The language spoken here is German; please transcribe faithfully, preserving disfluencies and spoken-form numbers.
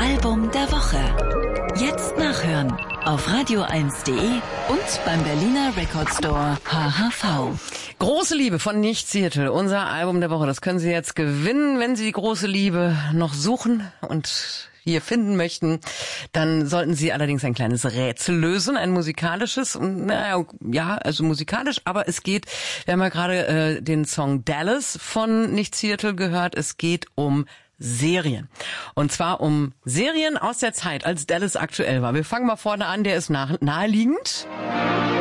Album der Woche. Jetzt nachhören auf radio eins punkt de und beim Berliner Record Store H H V. Große Liebe von Nicht Seattle, unser Album der Woche. Das können Sie jetzt gewinnen, wenn Sie die große Liebe noch suchen und hier finden möchten. Dann sollten Sie allerdings ein kleines Rätsel lösen, ein musikalisches. Naja, ja, also musikalisch, aber es geht, wir haben ja gerade äh, den Song Dallas von Nicht Seattle gehört. Es geht um Serien. Und zwar um Serien aus der Zeit, als Dallas aktuell war. Wir fangen mal vorne an, der ist nah, naheliegend.